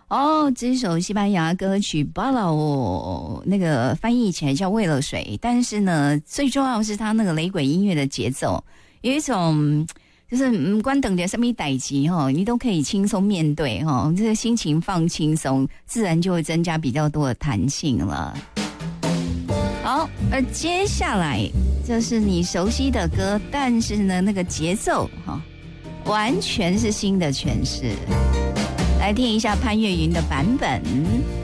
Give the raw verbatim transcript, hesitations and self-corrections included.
哦，这首西班牙歌曲《巴拉沃》那个翻译起来叫为了水，但是呢，最重要的是它那个雷鬼音乐的节奏，有一种就是嗯，关等着什么代级哈，你都可以轻松面对哈，这个心情放轻松，自然就会增加比较多的弹性了。好，而接下来这是你熟悉的歌，但是呢，那个节奏哈，完全是新的诠释。来听一下潘越云的版本。